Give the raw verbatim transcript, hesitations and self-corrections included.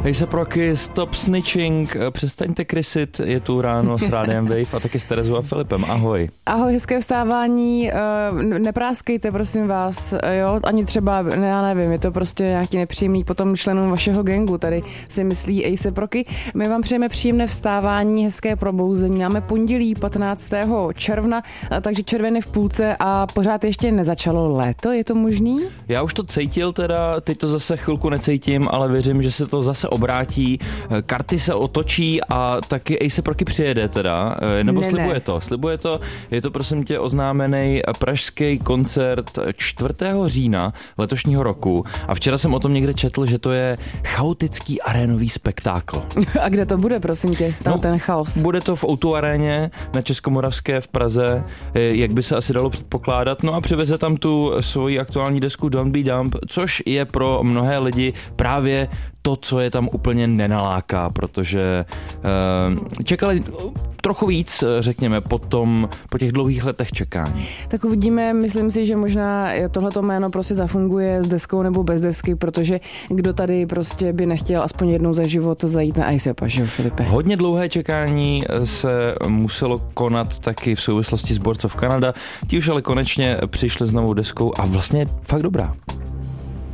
Hej se proky, stop snitching, přestaňte krysit, je tu ráno s Rádiem Wave a taky s Terezou a Filipem, ahoj. Ahoj, hezké vstávání, nepráskejte prosím vás, jo, ani třeba, já nevím, je to prostě nějaký nepříjemný potom členům vašeho gangu, tady si myslí Hej se proky. My vám přejeme příjemné vstávání, hezké probouzení, máme pondělí patnáctého června, takže červen je v půlce a pořád ještě nezačalo léto, je to možný? Já už to cítil teda, teď to zase chvilku necítím, ale věřím, že se to zase obrátí, karty se otočí a taky Hej se proky přijede teda, nebo ne, slibuje ne. to, slibuje to, je to prosím tě oznámený pražský koncert čtvrtého října letošního roku a včera jsem o tom někde četl, že to je chaotický arénový spektákl. A kde to bude, prosím tě, tam no, ten chaos? Bude to v ó dva aréně na Českomoravské v Praze, jak by se asi dalo předpokládat, no a přiveze tam tu svoji aktuální desku Don't Be Dumb, což je pro mnohé lidi právě to, co je tam úplně nenaláká, protože uh, čekali trochu víc, řekněme, potom, po těch dlouhých letech čekání. Tak uvidíme, myslím si, že možná tohleto jméno prostě zafunguje s deskou nebo bez desky, protože kdo tady prostě by nechtěl aspoň jednou za život zajít na iSepa, že jo, Filipe? Hodně dlouhé čekání se muselo konat taky v souvislosti s Boards of Canada. Ti už ale konečně přišli s novou deskou a vlastně fakt dobrá.